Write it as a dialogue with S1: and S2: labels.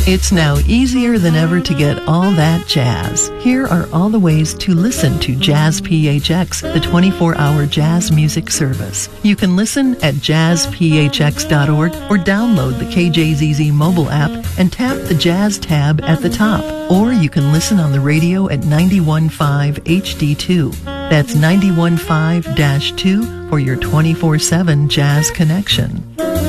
S1: It's now easier than ever to get all that jazz. Here are all the ways to listen to Jazz PHX, the 24-hour jazz music service. You can listen at jazzphx.org or download the KJZZ mobile app and tap the Jazz tab at the top. Or you can listen on the radio at 91.5 HD2. That's 91.5-2 for your 24/7 jazz connection.